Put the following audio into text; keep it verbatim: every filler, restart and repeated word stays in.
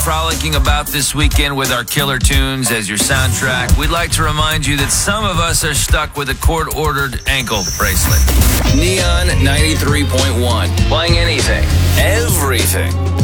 frolicking about this weekend with our killer tunes as your soundtrack, we'd like to remind you that some of us are stuck with a court-ordered ankle bracelet. Neon ninety-three point one. Playing anything, everything.